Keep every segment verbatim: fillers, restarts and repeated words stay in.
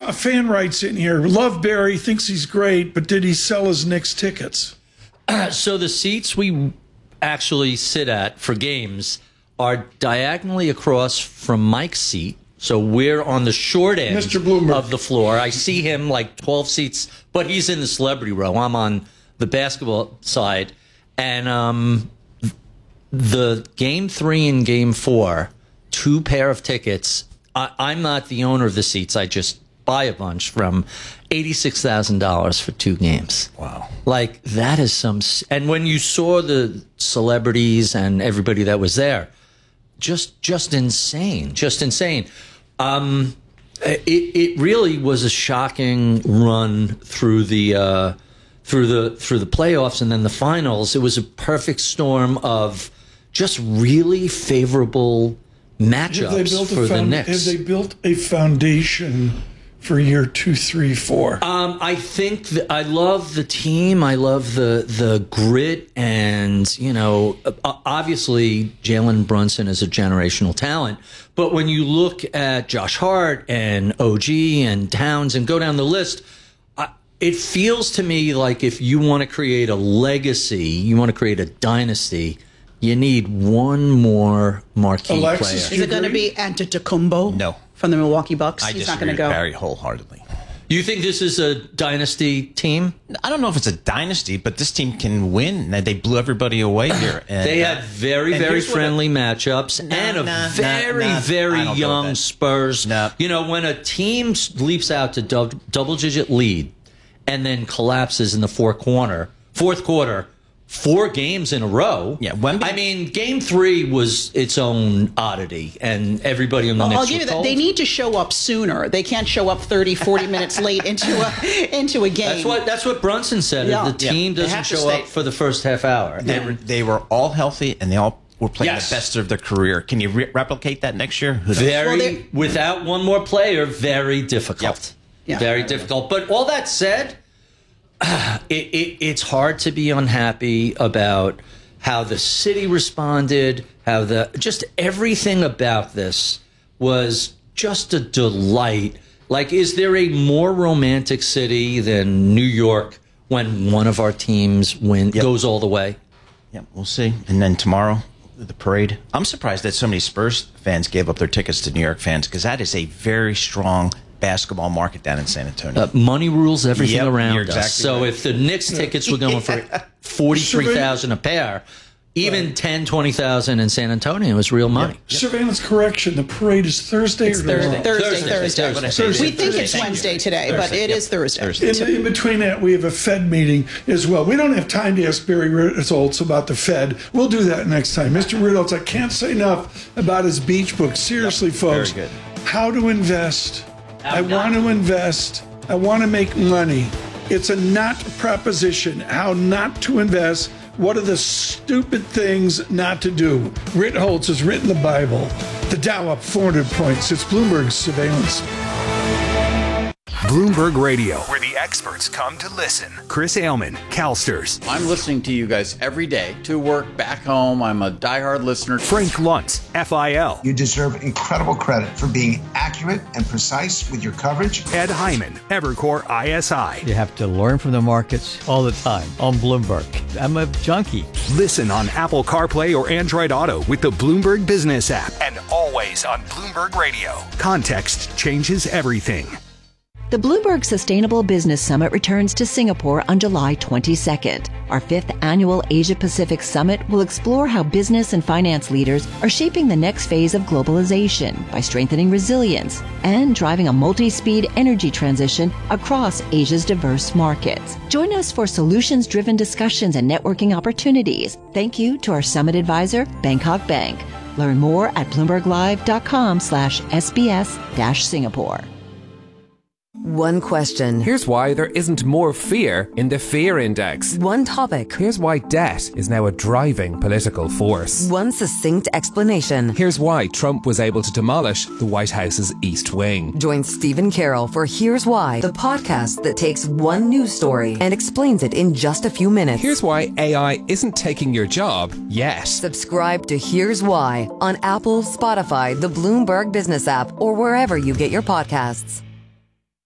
a fan writes in here, love Barry, thinks he's great, but did he sell his Knicks tickets? Uh, so the seats we actually sit at for games are diagonally across from Mike's seat. So we're on the short end Mister Bloomberg. of the floor. I see him like twelve seats, but he's in the celebrity row. I'm on the basketball side. And um, the game three and game four, two pair of tickets. I, I'm not the owner of the seats. I just buy a bunch from eighty-six thousand dollars for two games. Wow. Like, that is some... And when you saw the celebrities and everybody that was there, just just insane. Just insane. Um, it, it really was a shocking run through the... Uh, through the through the playoffs and then the finals. It was a perfect storm of just really favorable matchups for the Knicks. Have they built a foundation for year two, three, four? Um, I think th- I love the team. I love the the grit, and you know, obviously Jalen Brunson is a generational talent. But when you look at Josh Hart and O G and Towns and go down the list, it feels to me like if you want to create a legacy, you want to create a dynasty, you need one more marquee Alexis, player. Is it going to be Antetokounmpo? No. From the Milwaukee Bucks? I He's disagree not going to with go. Barry wholeheartedly. You think this is a dynasty team? I don't know if it's a dynasty, but this team can win. They blew everybody away here. And, they had uh, very, very friendly it, matchups nah, and a nah, very, nah, nah, very young Spurs. Nah. You know, when a team leaps out to dub- double-digit lead and then collapses in the fourth quarter, fourth quarter, four games in a row. Yeah, Wemby, I mean, game three was its own oddity, and everybody on the well, Knicks I'll give were you that. cold. They need to show up sooner. They can't show up thirty, forty minutes late into a into a game. That's what that's what Brunson said. Yeah. The team Yeah. doesn't show up for the first half hour. They were, they were all healthy, and they all were playing Yes. the best of their career. Can you re- replicate that next year? Who knows? Very, Well, without one more player, very difficult. Yep. Yeah. Very difficult. But all that said, it, it, it's hard to be unhappy about how the city responded, how the just everything about this was just a delight. Like, is there a more romantic city than New York when one of our teams win Yep. goes all the way? Yeah, we'll see. And then tomorrow, the parade. I'm surprised that so many Spurs fans gave up their tickets to New York fans, because that is a very strong basketball market down in San Antonio. Uh, money rules everything Yep, around you're us. exactly So right. if the Knicks tickets were going for forty-three thousand dollars a pair, even Right. ten, twenty thousand is in San Antonio is real money. Yep. Surveillance correction, the parade is Thursday It's or Thursday. tomorrow? Thursday. Thursday. Thursday. What I say? Thursday. We think Thursday. it's Thank you. Wednesday today, but Thursday. it Yep. is Thursday. Thursday. In, in between that, we have a Fed meeting as well. We don't have time to ask Barry Ritholtz about the Fed. We'll do that next time. Mister Ritholtz, I can't say enough about his beach book. Seriously, folks. Very good. How to invest. I want to invest. I want to make money. It's a not proposition. How not to invest. What are the stupid things not to do? Ritholtz has written the Bible. The Dow up four hundred points. It's Bloomberg Surveillance. Bloomberg Radio, where the experts come to listen. Chris Ailman, CalSTRS. I'm listening to you guys every day to work, back home. I'm a diehard listener. Frank Luntz, F I L. You deserve incredible credit for being accurate and precise with your coverage. Ed Hyman, Evercore I S I. You have to learn from the markets all the time on Bloomberg. I'm a junkie. Listen on Apple CarPlay or Android Auto with the Bloomberg Business app. And always on Bloomberg Radio. Context changes everything. The Bloomberg Sustainable Business Summit returns to Singapore on July twenty-second. Our fifth annual Asia-Pacific Summit will explore how business and finance leaders are shaping the next phase of globalization by strengthening resilience and driving a multi-speed energy transition across Asia's diverse markets. Join us for solutions-driven discussions and networking opportunities. Thank you to our summit advisor, Bangkok Bank. Learn more at bloomberglive.com slash SBS dash Singapore. One question. Here's why there isn't more fear in the fear index. One topic. Here's why debt is now a driving political force. One succinct explanation. Here's why Trump was able to demolish the White House's East Wing. Join Stephen Carroll for Here's Why, the podcast that takes one news story and explains it in just a few minutes. Here's why A I isn't taking your job yet. Subscribe to Here's Why on Apple, Spotify, the Bloomberg Business app, or wherever you get your podcasts.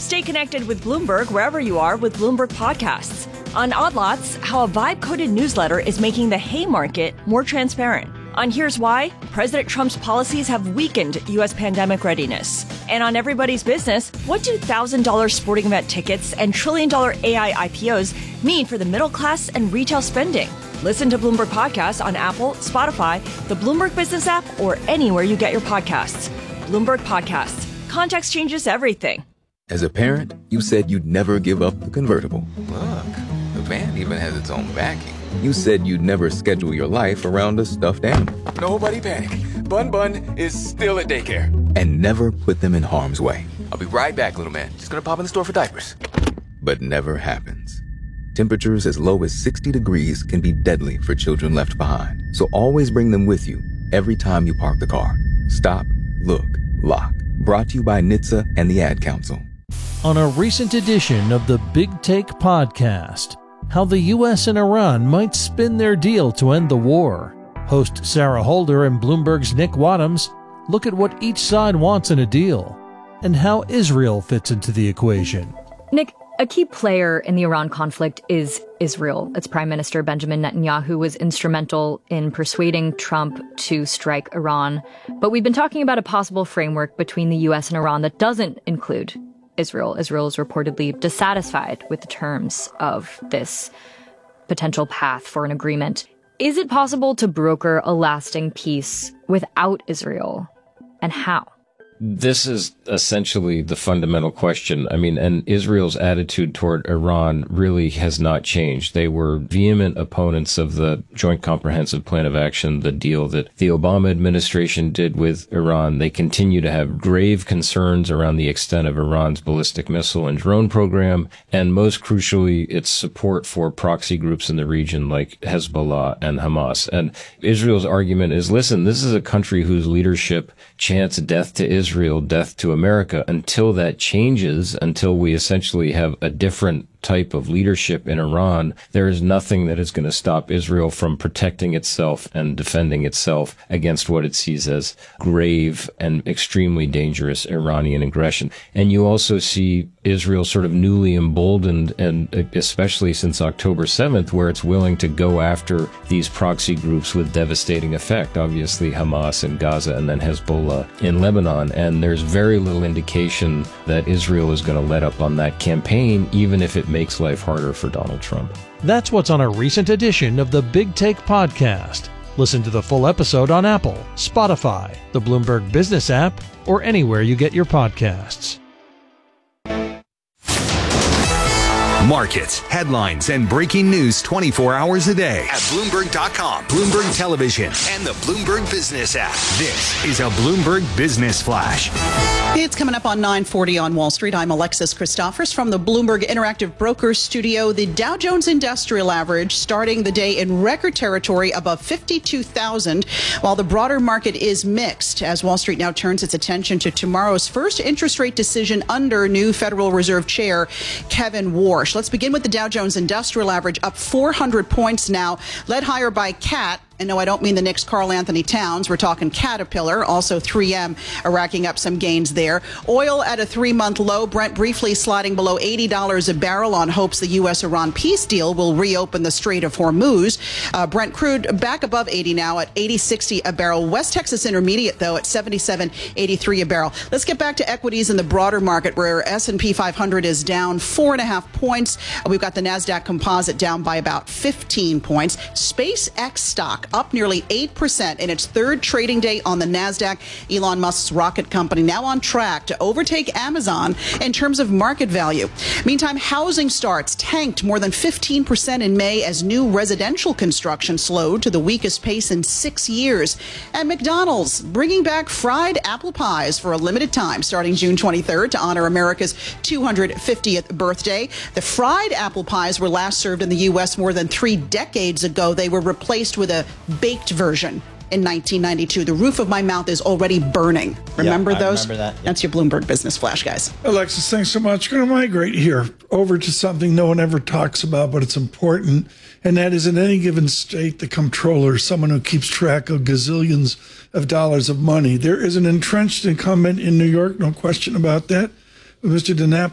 Stay connected with Bloomberg wherever you are with Bloomberg Podcasts. On Odd Lots, how a vibe-coded newsletter is making the hay market more transparent. On Here's Why, President Trump's policies have weakened U S pandemic readiness. And on Everybody's Business, what do one thousand dollars sporting event tickets and trillion-dollar A I I P Os mean for the middle class and retail spending? Listen to Bloomberg Podcasts on Apple, Spotify, the Bloomberg Business app, or anywhere you get your podcasts. Bloomberg Podcasts. Context changes everything. As a parent, you said you'd never give up the convertible. Look, the van even has its own backing. You said you'd never schedule your life around a stuffed animal. Nobody panic. Bun Bun is still at daycare. And never put them in harm's way. I'll be right back, little man. Just gonna pop in the store for diapers. But never happens. Temperatures as low as sixty degrees can be deadly for children left behind. So always bring them with you every time you park the car. Stop, look, lock. Brought to you by N H T S A and the Ad Council. On a recent edition of the Big Take podcast, how the U S and Iran might spin their deal to end the war. Host Sarah Holder and Bloomberg's Nick Wadhams look at what each side wants in a deal and how Israel fits into the equation. Nick, a key player in the Iran conflict is Israel. Its Prime Minister Benjamin Netanyahu was instrumental in persuading Trump to strike Iran. But we've been talking about a possible framework between the U S and Iran that doesn't include Israel. Israel is reportedly dissatisfied with the terms of this potential path for an agreement. Is it possible to broker a lasting peace without Israel? And how? This is essentially the fundamental question. I mean, and Israel's attitude toward Iran really has not changed. They were vehement opponents of the Joint Comprehensive Plan of Action, the deal that the Obama administration did with Iran. They continue to have grave concerns around the extent of Iran's ballistic missile and drone program, and most crucially, its support for proxy groups in the region like Hezbollah and Hamas. And Israel's argument is, listen, this is a country whose leadership chants death to Israel. Israel, death to America. Until that changes, until we essentially have a different type of leadership in Iran, there is nothing that is going to stop Israel from protecting itself and defending itself against what it sees as grave and extremely dangerous Iranian aggression. And you also see Israel sort of newly emboldened, and especially since October seventh, where it's willing to go after these proxy groups with devastating effect. Obviously Hamas in Gaza and then Hezbollah in Lebanon. And there's very little indication that Israel is going to let up on that campaign, even if it makes life harder for Donald Trump. That's what's on a recent edition of the Big Take podcast. Listen to the full episode on Apple, Spotify, the Bloomberg Business app, or anywhere you get your podcasts. Markets, headlines, and breaking news twenty-four hours a day at Bloomberg dot com, Bloomberg Television, and the Bloomberg Business app. This is a Bloomberg Business Flash. It's coming up on nine forty on Wall Street. I'm Alexis Christophers from the Bloomberg Interactive Brokers Studio. The Dow Jones Industrial Average starting the day in record territory above fifty-two thousand, while the broader market is mixed as Wall Street now turns its attention to tomorrow's first interest rate decision under new Federal Reserve Chair Kevin Warsh. Let's begin with the Dow Jones Industrial Average up four hundred points now, led higher by C A T. And no, I don't mean the Knicks' Karl Anthony Towns. We're talking Caterpillar. Also three M are racking up some gains there. Oil at a three-month low. Brent briefly sliding below eighty dollars a barrel on hopes the U S Iran peace deal will reopen the Strait of Hormuz. Uh, Brent crude back above eighty now at eighty sixty a barrel. West Texas Intermediate, though, at seventy-seven eighty-three a barrel. Let's get back to equities in the broader market, where S and P five hundred is down four and a half points. We've got the NASDAQ Composite down by about fifteen points. SpaceX stock up nearly eight percent in its third trading day on the NASDAQ. Elon Musk's rocket company now on track to overtake Amazon in terms of market value. Meantime, housing starts tanked more than fifteen percent in May as new residential construction slowed to the weakest pace in six years. And McDonald's bringing back fried apple pies for a limited time starting June twenty-third to honor America's two hundred fiftieth birthday. The fried apple pies were last served in the U S more than three decades ago. They were replaced with a baked version in nineteen ninety-two. The roof of my mouth is already burning. Remember yeah, I those? Remember that. Yeah. That's your Bloomberg Business Flash, guys. Alexis, thanks so much. Going to migrate here over to something no one ever talks about, but it's important. And that is, in any given state, the comptroller, someone who keeps track of gazillions of dollars of money. There is an entrenched incumbent in New York, no question about that. Mister DiNapoli